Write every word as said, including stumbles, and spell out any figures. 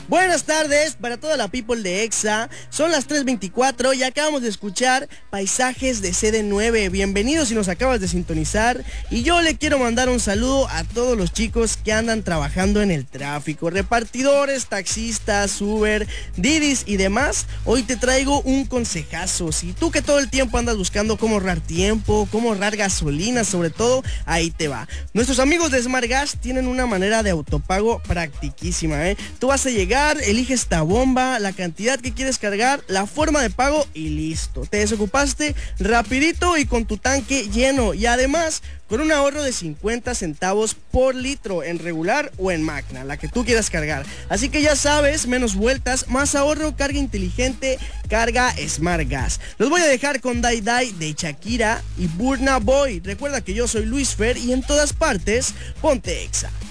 Buenas tardes para toda la people de EXA. Son las tres veinticuatro y acabamos de escuchar Paisajes de C D nueve. Bienvenidos si nos acabas de sintonizar. Y yo le quiero mandar un saludo a todos los chicos que andan trabajando en el tráfico. Repartidores, taxistas, Uber, Didis y demás. Hoy te traigo un consejazo. Si tú que todo el tiempo andas buscando cómo ahorrar tiempo, cómo ahorrar gasolina sobre todo, ahí te va. Nuestros amigos de Smart Gas tienen una manera de autopago practiquísima, ¿eh? Tú vas a llegar, eliges esta bomba, la cantidad que quieres cargar, la forma de pago y listo. Te desocupaste rapidito y con tu tanque lleno. Y además con un ahorro de cincuenta centavos por litro en regular o en máquina, la que tú quieras cargar. Así que ya sabes, menos vueltas, más ahorro, carga inteligente, carga Smart Gas. Los voy a dejar con Die Die de Shakira y Burna Boy. Recuerda que yo soy Luis Fer y en todas partes, ponte EXA.